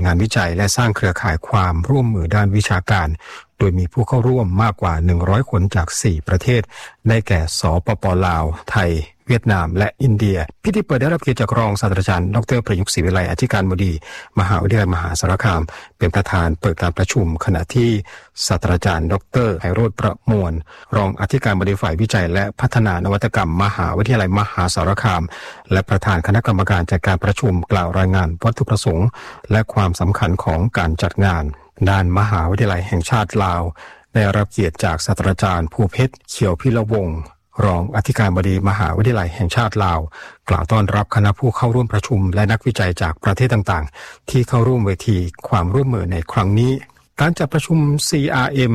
งานวิจัยและสร้างเครือข่ายความร่วมมือด้านวิชาการโดยมีผู้เข้าร่วมมากกว่า100คนจาก4ประเทศได้แก่สปป.ลาวไทยเวียดนามและอินเดียพิธีเปิดได้รับเกียรติจากรองศาสตราจารย์ดร.ประยุกต์ศรีวิไลอธิการบดีมหาวิทยาลัยมหาสารคามเป็นประธานเปิดการประชุมขณะที่ศาสตราจารย์ดร.ไพโรจน์ประมวลรองอธิการบดีฝ่ายวิจัยและพัฒนานวัตกรรมมหาวิทยาลัยมหาสารคามและประธานคณะกรรมการจัดการประชุมกล่าวรายงานวัตถุประสงค์และความสำคัญของการจัดงานด้านมหาวิทยาลัยแห่งชาติลาวได้รับเกียรติจากศาสตราจารย์ภูเพชรเขียวพิรวงศ์รองอธิการบดีมหาวิทยาลัยแห่งชาติลาวกล่าวต้อนรับคณะผู้เข้าร่วมประชุมและนักวิจัยจากประเทศต่างๆที่เข้าร่วมเวทีความร่วมมือในครั้งนี้การจัดประชุม CRM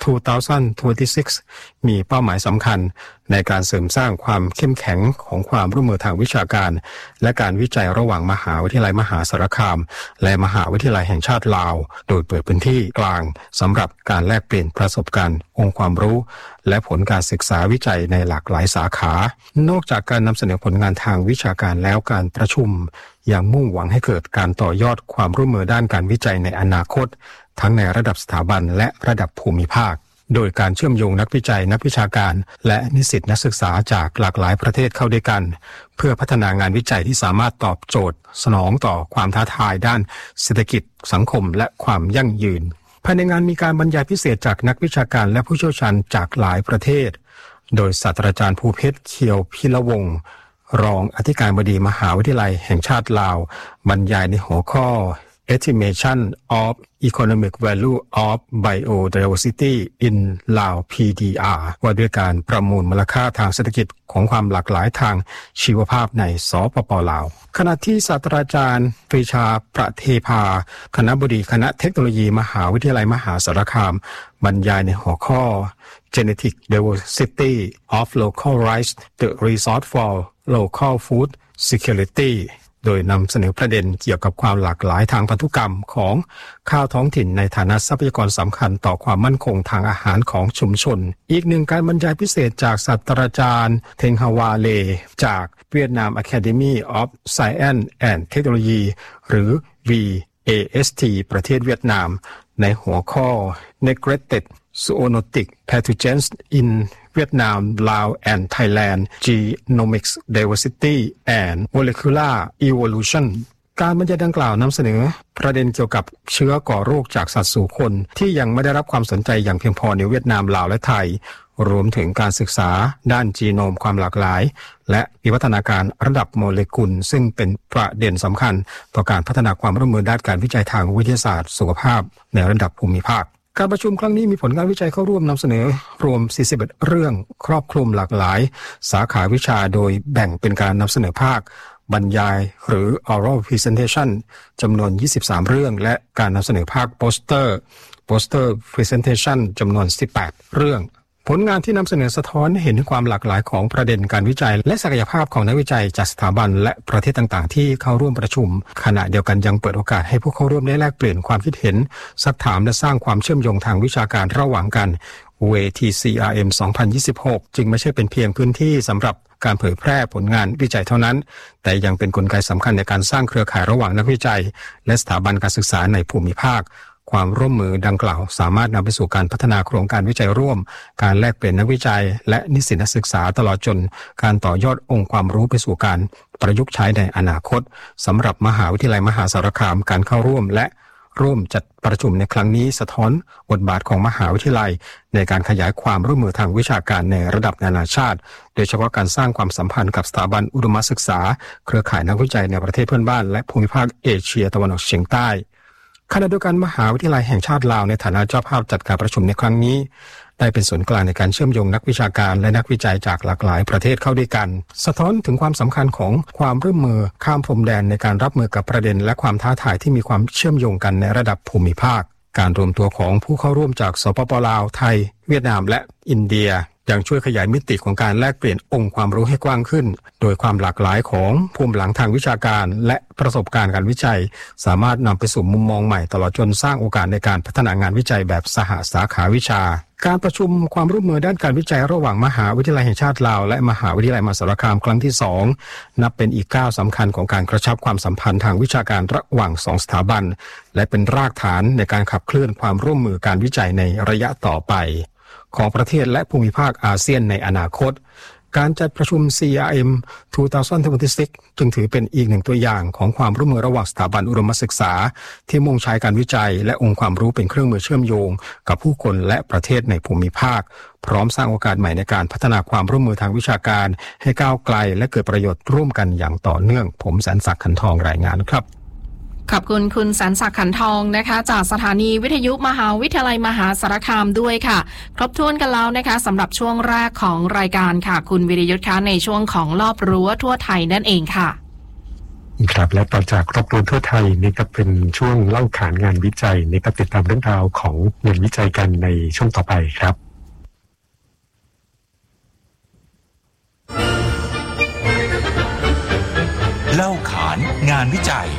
2026 มีเป้าหมายสำคัญในการเสริมสร้างความเข้มแข็งของความร่วมมือทางวิชาการและการวิจัยระหว่างมหาวิทยาลัยมหาสารคามและมหาวิทยาลัยแห่งชาติลาวโดยเปิดพื้นที่กลางสำหรับการแลกเปลี่ยนประสบการณ์องค์ความรู้และผลการศึกษาวิจัยในหลากหลายสาขานอกจากการนำเสนอผลงานทางวิชาการแล้วการประชุมยังมุ่งหวังให้เกิดการต่อยอดความร่วมมือด้านการวิจัยในอนาคตทั้งในระดับสถาบันและระดับภูมิภาคโดยการเชื่อมโยงนักวิจัยนักวิชาการและนิสิตนักศึกษาจากหลากหลายประเทศเข้าด้วยกันเพื่อพัฒนางานวิจัยที่สามารถตอบโจทย์สนองต่อความท้าทายด้านเศรษฐกิจสังคมและความยั่งยืนภายในงานมีการบรรยายพิเศษจากนักวิชาการและผู้เชี่ยวชาญจากหลายประเทศโดยศาสตราจารย์ภูเพชรเขียวพิรวงศ์รองอธิการบดีมหาวิทยาลัยแห่งชาติลาวบรรยายในหัวข้อ Estimation of Economic Value of Biodiversity in Laos PDR ว่าด้วยการประมูลมูลค่าทางเศรษฐกิจของความหลากหลายทางชีวภาพในสปป.ลาวขณะที่ศาสตราจารย์ปรีชาประเทภาคณบดีคณะเทคโนโลยีมหาวิทยาลัยมหาสารคามบรรยายในหัวข้อ Genetic Diversity of Local Rice the Resource for Local Food Securityโดยนำเสนอประเด็นเกี่ยวกับความหลากหลายทางพันธุกรรมของข้าวท้องถิ่นในฐานะทรัพยากรสำคัญต่อความมั่นคงทางอาหารของชุมชนอีกหนึ่งการบรรยายพิเศษจากศาสตราจารย์เทงฮาวาเลจากเวียดนาม Academy of Science and Technology หรือ VAST ประเทศเวียดนามในหัวข้อ Neglected Zoonotic Pathogens in Vietnam, Laos and Thailand Genomics Diversity and Molecular Evolution การบรรยายดังกล่าวนำเสนอประเด็นเกี่ยวกับเชื้อก่อโรคจากสัตว์สู่คนที่ยังไม่ได้รับความสนใจอย่างเพียงพอในเวียดนามลาวและไทยรวมถึงการศึกษาด้านจีโนมความหลากหลายและวิวัฒนาการระดับโมเลกุลซึ่งเป็นประเด็นสำคัญต่อการพัฒนาความร่วมมือด้านการวิจัยทางวิทยาศาสตร์สุขภาพในระดับภูมิภาคการประชุมครั้งนี้มีผลงานวิจัยเข้าร่วมนำเสนอรวม41เรื่องครอบคลุมหลากหลายสาขาวิชาโดยแบ่งเป็นการนำเสนอภาคบรรยายหรือ oral presentation จำนวน23เรื่องและการนำเสนอภาคposter presentation จำนวน18เรื่องผลงานที่นำเสนอสะท้อนให้เห็นถึงความหลากหลายของประเด็นการวิจัยและศักยภาพของนักวิจัยจากสถาบันและประเทศต่างๆที่เข้าร่วมประชุมขณะเดียวกันยังเปิดโอกาสให้ผู้เข้าร่วมได้แลกเปลี่ยนความคิดเห็นซักถามและสร้างความเชื่อมโยงทางวิชาการระหว่างกันเวที CRM 2026 จึงไม่ใช่เป็นเพียงพื้นที่สำหรับการเผยแพร่ผลงานวิจัยเท่านั้นแต่ยังเป็นกลไกสำคัญในการสร้างเครือข่ายระหว่างนักวิจัยและสถาบันการศึกษาในภูมิภาคความร่วมมือดังกล่าวสามารถนำไปสู่การพัฒนาโครงการวิจัยร่วมการแลกเปลี่ยนนักวิจัยและนิสิตนักศึกษาตลอดจนการต่อยอดองค์ความรู้ไปสู่การประยุกต์ใช้ในอนาคตสำหรับมหาวิทยาลัยมหาสารคามการเข้าร่วมและร่วมจัดประชุมในครั้งนี้สะท้อนบทบาทของมหาวิทยาลัยในการขยายความร่วมมือทางวิชาการในระดับนานาชาติโดยเฉพาะการสร้างความสัมพันธ์กับสถาบันอุดมศึกษาเครือข่ายนักวิจัยในประเทศเพื่อนบ้านและภูมิภาคเอเชียตะวันออกเฉียงใต้ขณะเดียวกันมหาวิทยาลัยแห่งชาติลาวในฐานะเจ้าภาพจัดการประชุมในครั้งนี้ได้เป็นศูนย์กลางในการเชื่อมโยงนักวิชาการและนักวิจัยจากหลากหลายประเทศเข้าด้วยกันสะท้อนถึงความสำคัญของความร่วมมือข้ามพรมแดนในการรับมือกับประเด็นและความท้าทายที่มีความเชื่อมโยงกันในระดับภูมิภาคการรวมตัวของผู้เข้าร่วมจากสปป.ลาวไทยเวียดนามและอินเดียยังช่วยขยายมิติของการแลกเปลี่ยนองค์ความรู้ให้กว้างขึ้นโดยความหลากหลายของภูมิหลังทางวิชาการและประสบการณ์การวิจัยสามารถนำไปสู่มุมมองใหม่ตลอดจนสร้างโอกาสในการพัฒนางานวิจัยแบบสหสาขาวิชาการประชุมความร่วมมือด้านการวิจัยระหว่างมหาวิทยาลัยแห่งชาติลาวและมหาวิทยาลัยมหาสารคามครั้งที่2นับเป็นอีกก้าวสำคัญของการกระชับความสัมพันธ์ทางวิชาการระหว่าง2สถาบันและเป็นรากฐานในการขับเคลื่อนความร่วมมือการวิจัยในระยะต่อไปของประเทศและภูมิภาคอาเซียนในอนาคตการจัดประชุม CRM 2026 จึงถือเป็นอีกหนึ่งตัวอย่างของความร่วมมือระหว่างสถาบันอุดมศึกษาที่มุ่งใช้การวิจัยและองค์ความรู้เป็นเครื่องมือเชื่อมโยงกับผู้คนและประเทศในภูมิภาคพร้อมสร้างโอกาสใหม่ในการพัฒนาความร่วมมือทางวิชาการให้ก้าวไกลและเกิดประโยชน์ร่วมกันอย่างต่อเนื่องผมแสนศักดิ์ขันทองรายงานครับขอบคุณคุณแสนศักดิ์ขันทองนะคะจากสถานีวิทยุมหาวิทยาลัยมหาสารคามด้วยค่ะครบถ้วนกันแล้วนะคะสำหรับช่วงแรกของรายการค่ะคุณวิริยุทธ์คะในช่วงของรอบรั้วทั่วไทยนั่นเองค่ะครับและต่อจากรอบรั้วทั่วไทยนี่ก็เป็นช่วงเล่าขานงานวิจัยนี่ก็ติดตามเรื่องราวของงานวิจัยกันในช่วงต่อไปครับเล่าขานงานวิจัย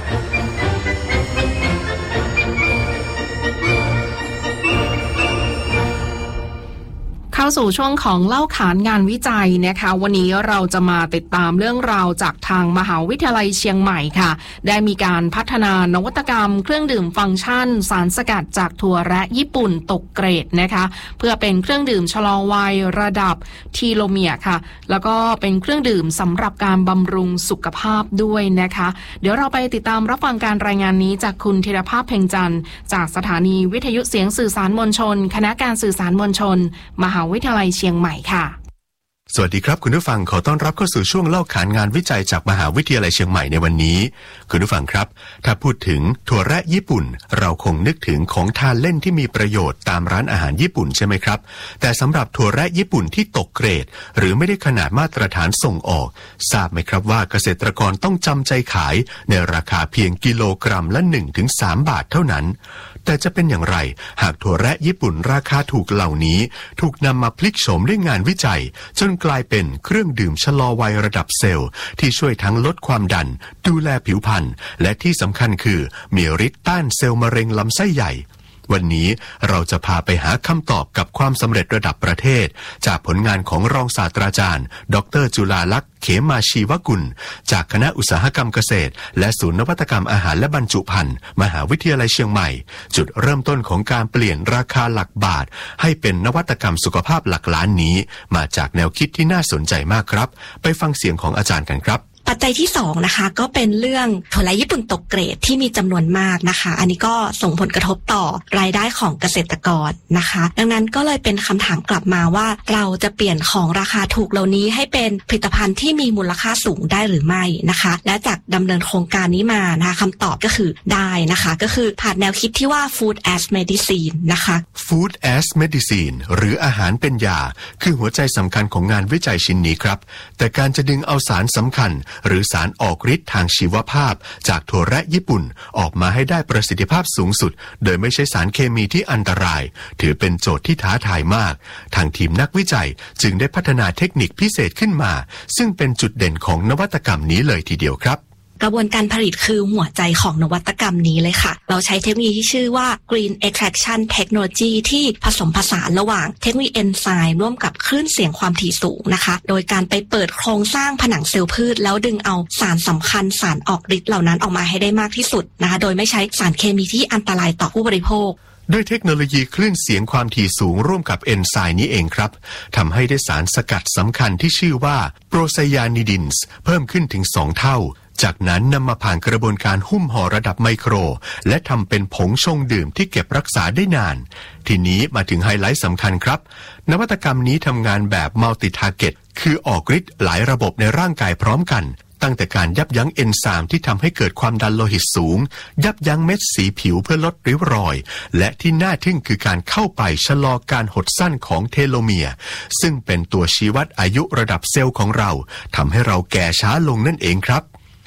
เข้าสู่ช่วงของเล่าขานงานวิจัยนะคะวันนี้เราจะมาติดตามเรื่องราวจากทางมหาวิทยาลัยเชียงใหม่ค่ะได้มีการพัฒนานวัตกรรมเครื่องดื่มฟังก์ชันสารสกัดจากถั่วแระญี่ปุ่นตกเกรดนะคะเพื่อเป็นเครื่องดื่มชะลอวัยระดับทีโลเมียร์ค่ะแล้วก็เป็นเครื่องดื่มสำหรับการบำรุงสุขภาพด้วยนะคะเดี๋ยวเราไปติดตามรับฟังการรายงานนี้จากคุณธีรภาพเพ็งจันทร์จากสถานีวิทยุเสียงสื่อสารมวลชนคณะการสื่อสารมวลชนมหาวิทยาลัยเชียงใหม่ค่ะสวัสดีครับคุณผู้ฟังขอต้อนรับเข้าสู่ช่วงเล่าขานงานวิจัยจากมหาวิทยาลัยเชียงใหม่ในวันนี้คุณผู้ฟังครับถ้าพูดถึงถั่วแระญี่ปุ่นเราคงนึกถึงของทานเล่นที่มีประโยชน์ตามร้านอาหารญี่ปุ่นใช่ไหมครับแต่สำหรับถั่วแระญี่ปุ่นที่ตกเกรดหรือไม่ได้ขนาดมาตรฐานส่งออกทราบไหมครับว่าเกษตรกรต้องจำใจขายในราคาเพียงกิโลกรัมละ 1-3 บาทเท่านั้นแต่จะเป็นอย่างไรหากถั่วแระญี่ปุ่นราคาถูกเหล่านี้ถูกนำมาพลิกโฉมด้วยงานวิจัยจนกลายเป็นเครื่องดื่มชะลอวัยระดับเซลล์ที่ช่วยทั้งลดความดันดูแลผิวพรรณและที่สำคัญคือมีฤทธิ์ต้านเซลล์มะเร็งลำไส้ใหญ่วันนี้เราจะพาไปหาคำตอบกับความสำเร็จระดับประเทศจากผลงานของรองศาสตราจารย์ดร.จุฬาลักษณ์เขมาชีวกุลจากคณะอุตสาหกรรมเกษตรและศูนย์นวัตกรรมอาหารและบรรจุภัณฑ์มหาวิทยาลัยเชียงใหม่จุดเริ่มต้นของการเปลี่ยนราคาหลักบาทให้เป็นนวัตกรรมสุขภาพหลักล้านนี้มาจากแนวคิดที่น่าสนใจมากครับไปฟังเสียงของอาจารย์กันครับปัจจัยที่2นะคะก็เป็นเรื่องถั่วแระญี่ปุ่นตกเกรดที่มีจำนวนมากนะคะอันนี้ก็ส่งผลกระทบต่อรายได้ของเกษตรกรนะคะดังนั้นก็เลยเป็นคำถามกลับมาว่าเราจะเปลี่ยนของราคาถูกเหล่านี้ให้เป็นผลิตภัณฑ์ที่มีมูลค่าสูงได้หรือไม่นะคะและจากดำเนินโครงการนี้มานะคะคำตอบก็คือได้นะคะก็คือผ่านแนวคิดที่ว่า Food as Medicine นะคะ Food as Medicine หรืออาหารเป็นยาคือหัวใจสำคัญของงานวิจัยชิ้นนี้ครับแต่การจะดึงเอาสารสำคัญหรือสารออกฤทธิ์ทางชีวภาพจากถั่วแระญี่ปุ่นออกมาให้ได้ประสิทธิภาพสูงสุดโดยไม่ใช้สารเคมีที่อันตรายถือเป็นโจทย์ที่ท้าทายมากทางทีมนักวิจัยจึงได้พัฒนาเทคนิคพิเศษขึ้นมาซึ่งเป็นจุดเด่นของนวัตกรรมนี้เลยทีเดียวครับกระบวนการผลิตคือหัวใจของนวัตกรรมนี้เลยค่ะเราใช้เทคโนโลยีที่ชื่อว่า Green Extraction Technology ที่ผสมผสานระหว่างเทคโนโลยีเอนไซม์ร่วมกับคลื่นเสียงความถี่สูงนะคะโดยการไปเปิดโครงสร้างผนังเซลล์พืชแล้วดึงเอาสารสำคัญสารออกฤทธิ์เหล่านั้นออกมาให้ได้มากที่สุดนะคะโดยไม่ใช้สารเคมีที่อันตรายต่อผู้บริโภคด้วยเทคโนโลยีคลื่นเสียงความถี่สูงร่วมกับเอนไซม์นี้เองครับทำให้ได้สารสกัดสำคัญที่ชื่อว่าโปรไซยานิดินส์เพิ่มขึ้นถึง2 เท่าจากนั้นนำมาผ่านกระบวนการหุ้มห่อระดับไมโครและทำเป็นผงชงดื่มที่เก็บรักษาได้นานทีนี้มาถึงไฮไลท์สำคัญครับนวัตกรรมนี้ทำงานแบบมัลติทาร์เก็ตคือออกฤทธิ์หลายระบบในร่างกายพร้อมกันตั้งแต่การยับยั้งเอนไซม์ที่ทำให้เกิดความดันโลหิตสูงยับยั้งเม็ดสีผิวเพื่อลดริ้วรอยและที่น่าทึ่งคือการเข้าไปชะลอการหดสั้นของเทโลเมียร์ซึ่งเป็นตัวชี้วัดอายุระดับเซลล์ของเราทำให้เราแก่ช้าลงนั่นเองครับ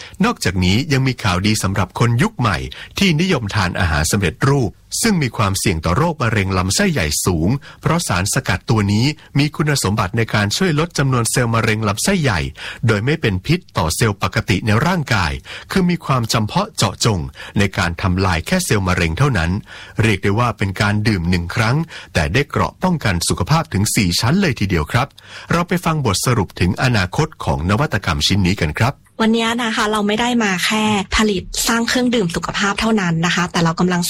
นอกจากนี้ยังมีข่าวดีสำหรับคนยุคใหม่ที่นิยมทานอาหารสำเร็จรูปซึ่งมีความเสี่ยงต่อโรคมะเร็งลำไส้ใหญ่สูงเพราะสารสกัดตัวนี้มีคุณสมบัติในการช่วยลดจำนวนเซลล์มะเร็งลำไส้ใหญ่โดยไม่เป็นพิษต่อเซลล์ปกติในร่างกายคือมีความจำเพาะเจาะจงในการทำลายแค่เซลล์มะเร็งเท่านั้นเรียกได้ว่าเป็นการดื่ม1 ครั้งแต่ได้เกราะป้องกันสุขภาพถึง4 ชั้นเลยทีเดียวครับเราไปฟังบทสรุปถึงอนาคตของนวัตกรรมชิ้นนี้กันครับวันนี้นะคะเราไม่ได้มาแค่ผลิตสร้างเครื่องดื่มสุขภาพเท่านั้นนะคะแต่เรากำลัง